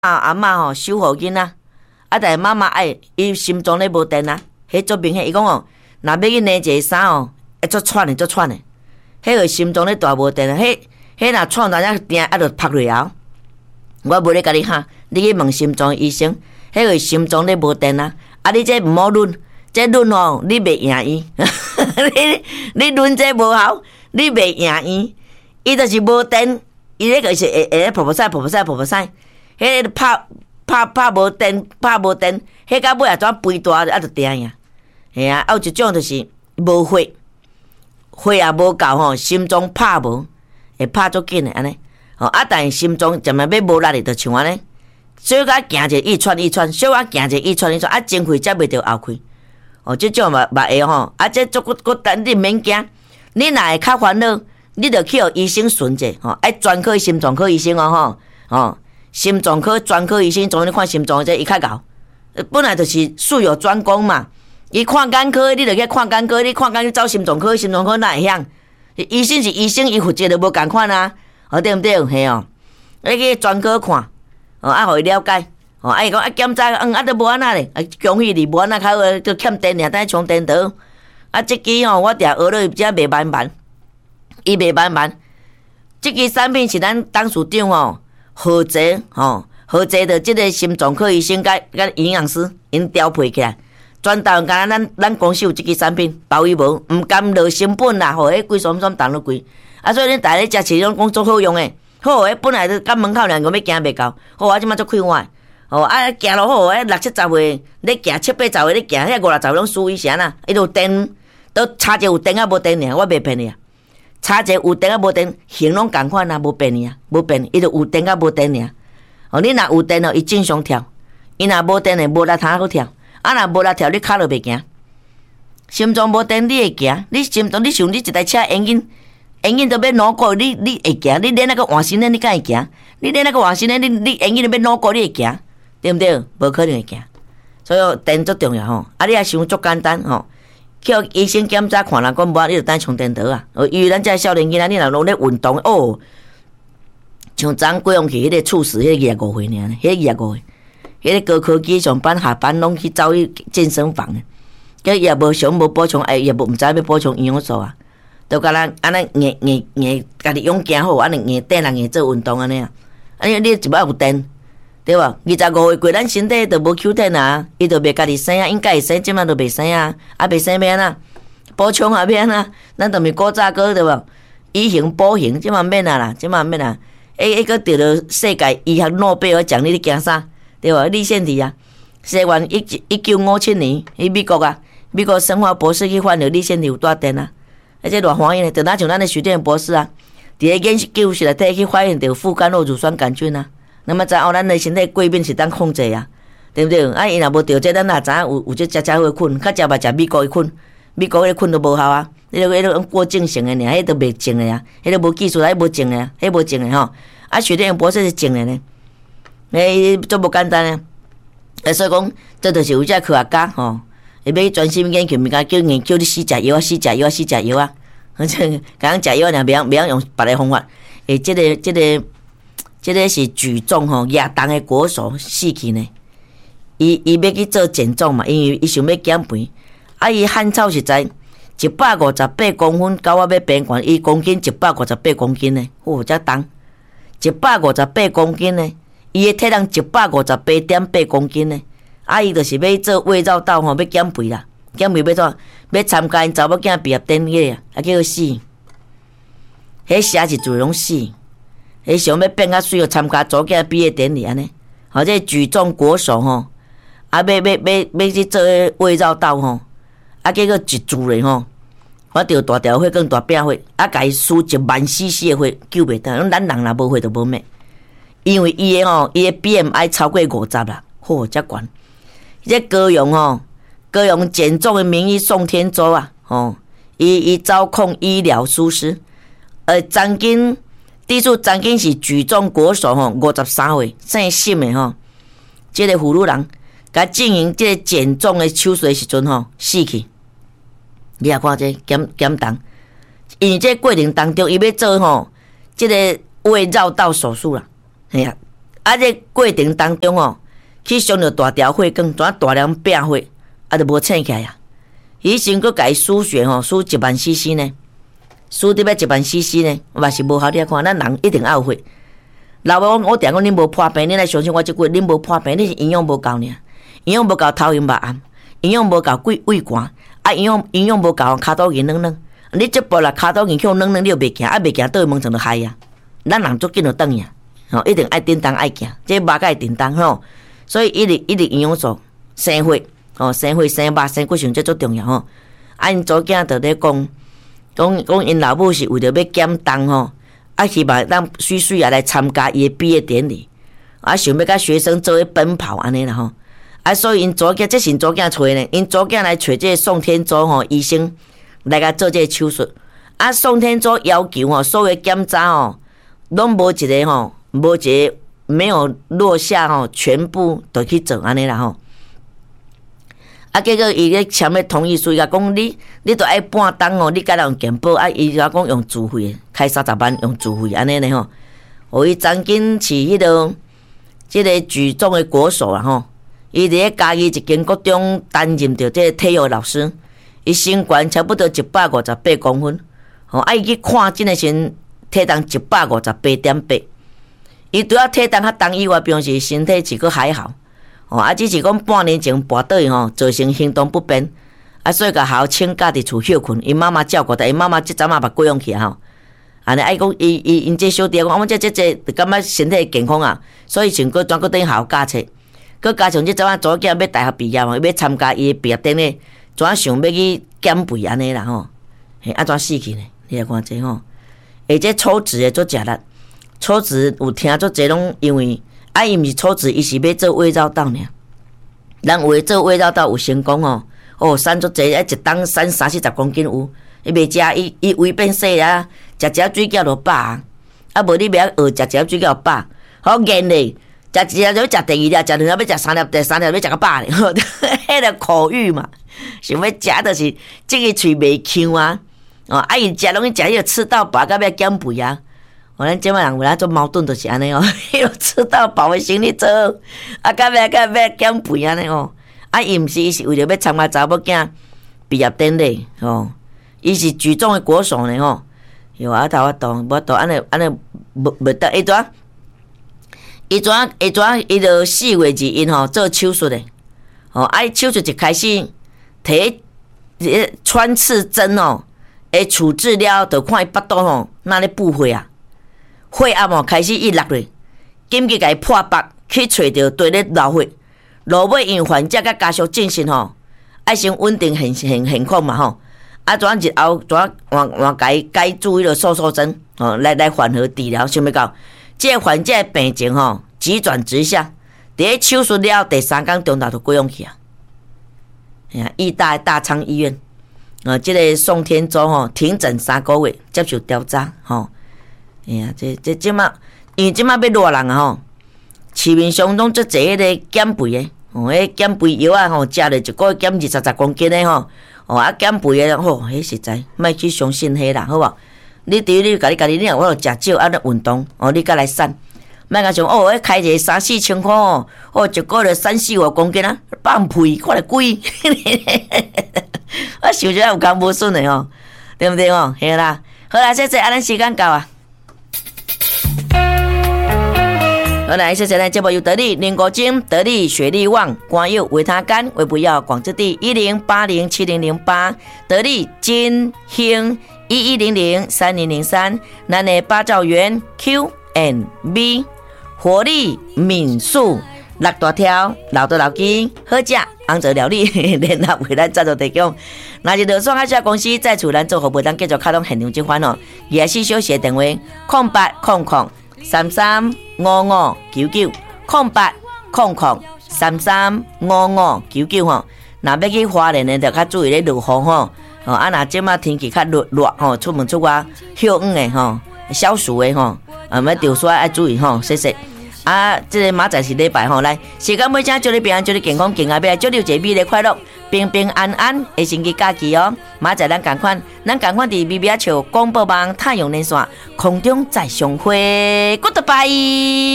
阿嬷吼守护囡仔，但是妈妈爱伊心脏咧无电啊，迄足明显。伊讲哦，若要去拿一个衫哦，会足喘的，足喘的。迄个心脏咧大无电啊，迄若喘到遮定，啊，就拍落啊。我无咧甲你哈，你去问心脏医生，迄个心脏咧无电啊，你这毋好论，这论哦，你袂赢伊。你论这无效，你袂赢伊。伊就是无电，伊迄个是会噗噗屎、噗噗屎、噗噗屎。迄拍无电，迄到尾也怎肥大啊，就定呀。嘿啊，有一种就是无血，血也无够吼，心脏拍无，会拍足紧的安尼。但是心脏渐慢要无力的，就像安尼，小可行者一喘，小可行者一喘，前开才袂着后开。即种嘛会吼，这足骨等你免惊，你若会较烦恼，你着去互医生巡者爱专科心脏科医生心脏科专科医生专门看心脏这伊较贤，本来就是术有专攻嘛。伊看眼科，你着去看眼科，你看眼去走心脏科哪会晓？医生是医生，伊负责就无共款啊，对毋对？嘿哦，你去专科看，互伊了解。伊讲检查，都无安那咧，恭喜你无安那较好，就欠电尔，等充电头。即支我定学了，只卖慢，伊卖慢。即支产品是咱董事长合作合作的即个心脏科医生甲营养师因调配起来，全台湾咱公司有即支产品，包伊无，毋甘落成本啦，互迄贵酸重落贵。所以恁逐个食饲拢讲足好用诶，好诶，本来就甲门口两个要行袂到，好即摆足快活。行落好诶，60、70岁咧行，70、80岁咧行，遐50、60岁拢输伊啥啦？伊有电，都差者有电啊无电尔，我袂骗你啊。差者有电啊无电，型拢共款啊，无变啊，无变，伊就有电啊无电尔。你若有电伊正常跳；伊若无电无力通好跳。若无力跳，你骹就袂行。心脏无电，你会行？你心脏，你像你一台车引擎都要脑过，你会行？你练那个换身呢？你敢会行？你练那个换身呢？你引擎都要脑过，你会行？对毋对？无可能会行。所以电足重要吼。你也想足简单吼。去医生检查看啦，讲无你就等充电头啊。因为咱这少年囡仔，你若拢咧运动像昨过用去迄个猝死，迄个25岁尔，迄个25岁，迄个高科技上班下班拢去走去健身房诶，佮也无想无补充，也无毋知要补充营养素啊，都甲咱安尼硬家己勇行好，安尼硬电啊硬做运动安尼啊，你一摆有电。对无？25岁过，咱身体就无 Q 电啊，伊就袂家己生啊，应该会生，即摆就袂生啊，袂生要安怎？补充也要安怎？咱就咪古早个对无？以形补形，即摆免啊啦，即摆免啊。个得了世界医学诺贝尔奖，你惊啥？对无？立腺体啊，西元1957年，美国生化博士去发现立腺体有带电啊，这偌欢喜呢，就哪像咱的徐电博士啊，伫个研究室内底去发现着副甘露乳酸杆菌啊。那么知影咱的身体过敏是当控制啊，对不对？伊若无着这，咱也知影有这食好的菌，较食嘛食美国的菌，美国的菌都无效啊。迄个过正性的尔，迄都袂正的啊，迄个无技术，迄无正的啊，迄无正的吼。徐电博士是正的呢，足无简单啊。所以讲，这就是有这科学家吼，会要专心研究，物件叫研究你死食药啊，死食药啊。反正讲食药呢，袂晓用别个方法。这个是举重吼亚当的国手死去呢，伊要去做减重嘛，因为伊想要减肥。伊汉草实在158公分，到我要变悬，1公斤158公斤呢，遮重158公斤呢，伊的体重158.8公斤呢。伊就是要做胃绕道吼，要减肥啦，减肥要怎？要参加因查某囝毕业典礼啊，叫做死。迄写一字拢死。想要变较水，要参加组囝毕业典礼安尼，这举重国手吼，要去做胃绕道吼，结果一注咧吼，我着大条血更大饼血，甲伊输10000cc 的血救袂得，咱人若无血就无命，因为伊的 BMI 超过50啦，遮悬。这高雄减重的名医宋天舟啊，伊操控医疗疏失，曾经是举重国手53岁姓沈的这个妇女人，甲进行这个减重的手术的时阵死去。你也看这减重，因为这过程当中，伊要做这个胃绕道手术啦，哎呀， 这过程当中哦，去伤着大条血管，怎大量变血，就无醒起来啊。医生佫甲伊输血吼，输1万 cc 呢，输得要1万 cc 呢，嘛是无效。你看，咱人一定要有血。老爸，我定讲恁无破病，恁来相信我即句，恁无破病，你是营养无够呢，营养无够头晕目暗，营养无够胃寒，营养无够骹肚硬软软。你这步啦，骹肚硬向软软，你又袂行，袂行倒去门床就害啊。咱人足紧就转去啊，吼，一定爱叮当爱行，这肉甲会叮当吼。所以一直营养素生血，吼，生血生肉生骨髓这足重要吼。因祖囝就咧讲因老母是为着要减重吼。希望咱水水也来参加伊的毕业典礼，想要甲学生做伙奔跑安尼啦吼。所以因祖囝，这是因祖囝找呢，因祖囝来找这个宋天舟吼医生来甲做这个手术。宋天舟要求吼，所有检查吼，拢无一个吼，无一个没有落下吼，全部都去做安尼啦吼。结果伊咧签咧同意书，伊甲讲你都爱半当哦，你敢若用健保伊甲讲用自费，开30万用自费安尼呢吼。伊曾经是即个举重的国手啦吼，伊伫咧嘉义一间国中担任着这个体育老师，伊身高差不多158公分，伊去看真诶是体重158.8，伊除了体重较重以外，平时身体是佫还好。只是讲半年前跋倒去吼，造成行动不便，所以甲校请假伫厝休困，因妈妈照顾他，因妈妈即阵也把过用去吼。安尼讲因这小弟讲，我这感觉身体健康啊，所以想佫转等校教册，佫加上即阵祖囝要大学毕业嘛，要参加伊的毕业典礼，怎想要去减肥安尼啦吼？怎死去呢？你来看这吼，这抽脂的做食力，抽脂有听做这拢因为。伊毋是抽脂，伊是要做胃绕道尔。人为做胃绕道有成功哦，瘦足济，一当瘦30-40公斤有。伊袂食，伊胃变细啊，食水饺就饱啊。无你袂晓学食水饺饱，好硬嘞。食一粒就要食第二粒，食2粒要食3粒，第3粒要食到饱咧。迄个口欲嘛，想要食就是这个喙袂呛啊。伊食拢去食迄个吃到饱，甲要减肥啊。咱即摆人有啦做矛盾，就是安尼哦，又吃到饱的生理做，甲要减肥安尼哦。伊毋是，伊是为着要参加查某囝毕业典礼哦。伊是举重的国手呢吼。有法度，安尼无得伊怎？伊就4月2因吼做手术的。伊手术一开始摕穿刺针哦，处置了，就看伊腹肚吼，那咧补血啊。血暗开始落落，紧急甲伊破腹，去找着对咧流血。落尾因患者甲家属证实吼，爱先稳定现况嘛吼。怎日后换甲伊改注迄个瘦针来缓和治疗，想要到这个患者的病情吼急转直下，伫咧手术了第3天中昼就过用去啊。义大的大昌医院这个宋天舟吼停诊3个月，接受调查吼。这即马，因为即马要热人啊吼，市面上拢足侪迄个减肥的，迄减肥药啊吼，食了一个月减20-30公斤的吼，减肥的吼，迄实在，莫去相信迄啦，好无？你家己，你若我食少，运动，你甲来瘦，莫甲想迄开一个3-4千块一个月3-4-5公斤啊，放屁，看来贵，我想着有讲无顺的吼，对不对吼？嘿啦，好啦，谢谢，咱时间到啊。好来，谢谢咱节目由得力林国金、得力雪力旺、光佑维他干为不要广之地10807008，得力金兴11003003，咱的八兆元 Q&B 活力民宿6大条老的老鸡好食红泽料理联合为咱赞助提供。那就热爽海鲜公司在厝咱做服务，咱继续开通现场这款24小时的电话08003355990800335599吼。若要去花莲的，就较注意咧落雨吼。若即马天气较热吼，出门出外休雨的吼，消暑的吼，要着煞爱注意吼，谢谢。这个明仔是礼拜吼，来时间尾声，祝你平安，祝你健康，健康，祝你有一个美丽快乐，平平安安的星期假期哦。明仔咱同款伫美美笑广播网太阳连线空中再相会 ，Goodbye。